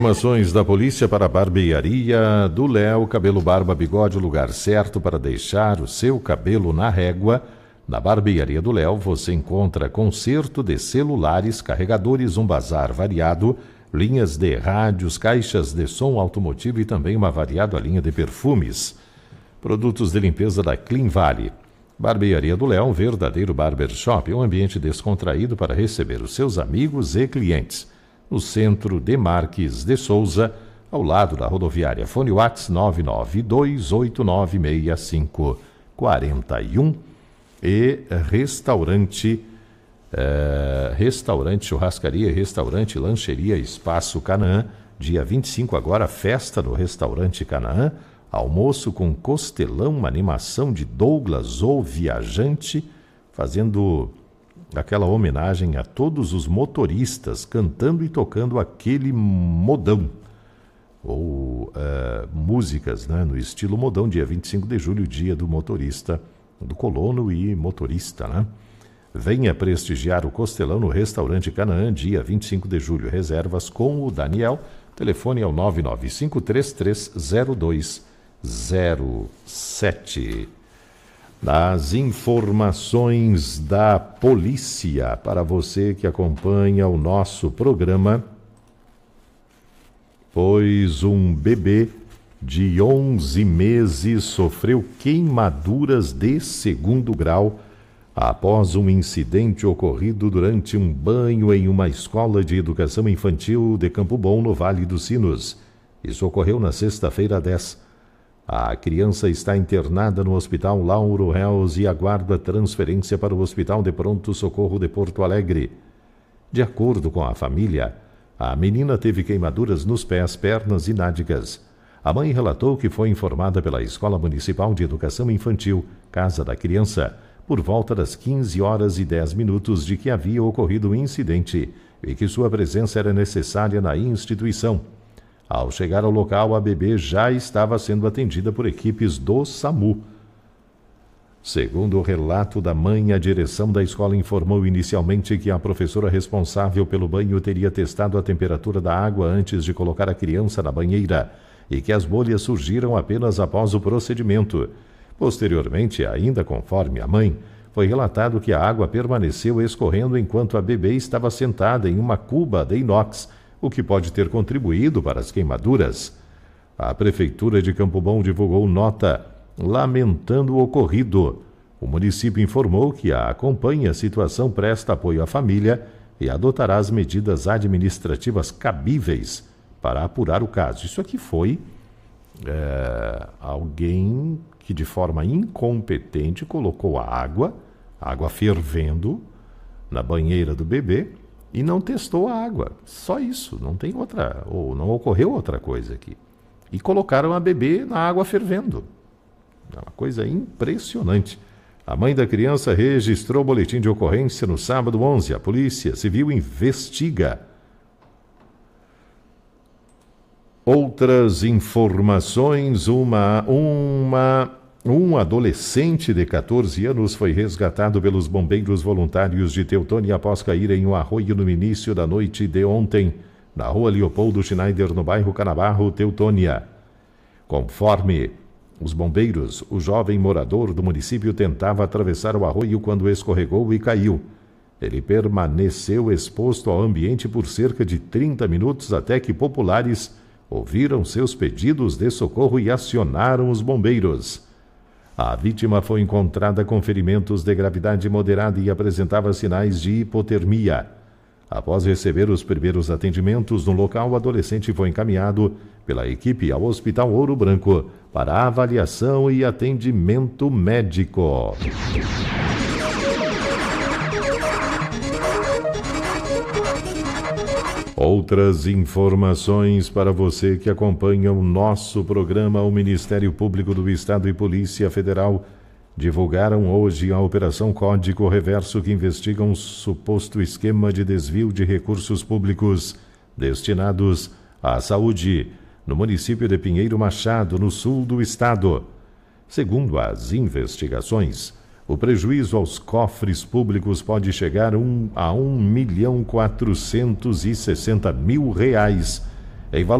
Informações da polícia para a barbearia do Léo, cabelo, barba, bigode, o lugar certo para deixar o seu cabelo na régua. Na barbearia do Léo você encontra conserto de celulares, carregadores, um bazar variado, linhas de rádios, caixas de som automotivo e também uma variada linha de perfumes. Produtos de limpeza da Clean Valley. Barbearia do Léo, um verdadeiro barbershop, um ambiente descontraído para receber os seus amigos e clientes. No centro de Marques de Souza, ao lado da rodoviária. Fone WhatsApp 992896541 e restaurante, churrascaria e restaurante, lancheria Espaço Canaã. Dia 25 agora, festa no restaurante Canaã. Almoço com costelão, uma animação de Douglas, o Viajante, fazendo aquela homenagem a todos os motoristas, cantando e tocando aquele modão, ou músicas, né, no estilo modão, dia 25 de julho, dia do motorista, do colono e motorista, né? Venha prestigiar o costelão no restaurante Canaã, dia 25 de julho. Reservas com o Daniel, telefone é o 995330207. Nas informações da polícia, para você que acompanha o nosso programa, pois um bebê de 11 meses sofreu queimaduras de 2º grau após um incidente ocorrido durante um banho em uma escola de educação infantil de Campo Bom, no Vale dos Sinos. Isso ocorreu na sexta-feira 10. A criança está internada no Hospital Lauro Reus e aguarda transferência para o Hospital de Pronto Socorro de Porto Alegre. De acordo com a família, a menina teve queimaduras nos pés, pernas e nádegas. A mãe relatou que foi informada pela Escola Municipal de Educação Infantil, Casa da Criança, por volta das 15h10 de que havia ocorrido o incidente e que sua presença era necessária na instituição. Ao chegar ao local, a bebê já estava sendo atendida por equipes do SAMU. Segundo o relato da mãe, a direção da escola informou inicialmente que a professora responsável pelo banho teria testado a temperatura da água antes de colocar a criança na banheira e que as bolhas surgiram apenas após o procedimento. Posteriormente, ainda conforme a mãe, foi relatado que a água permaneceu escorrendo enquanto a bebê estava sentada em uma cuba de inox, o que pode ter contribuído para as queimaduras. A Prefeitura de Campo Bom divulgou nota lamentando o ocorrido. O município informou que acompanha a situação, presta apoio à família e adotará as medidas administrativas cabíveis para apurar o caso. Isso aqui foi alguém que de forma incompetente colocou a água fervendo na banheira do bebê e não testou a água. Só isso, não tem outra, ou não ocorreu outra coisa aqui. E colocaram a bebê na água fervendo. É uma coisa impressionante. A mãe da criança registrou o boletim de ocorrência no sábado 11. A Polícia Civil investiga. Outras informações, um adolescente de 14 anos foi resgatado pelos bombeiros voluntários de Teutônia após cair em um arroio no início da noite de ontem, na rua Leopoldo Schneider, no bairro Canabarro, Teutônia. Conforme os bombeiros, o jovem morador do município tentava atravessar o arroio quando escorregou e caiu. Ele permaneceu exposto ao ambiente por cerca de 30 minutos até que populares ouviram seus pedidos de socorro e acionaram os bombeiros. A vítima foi encontrada com ferimentos de gravidade moderada e apresentava sinais de hipotermia. Após receber os primeiros atendimentos no local, o adolescente foi encaminhado pela equipe ao Hospital Ouro Branco para avaliação e atendimento médico. Outras informações para você que acompanha o nosso programa. O Ministério Público do Estado e Polícia Federal divulgaram hoje a Operação Código Reverso, que investiga um suposto esquema de desvio de recursos públicos destinados à saúde no município de Pinheiro Machado, no sul do estado. Segundo as investigações, o prejuízo aos cofres públicos pode chegar a R$ 1.460.000, Em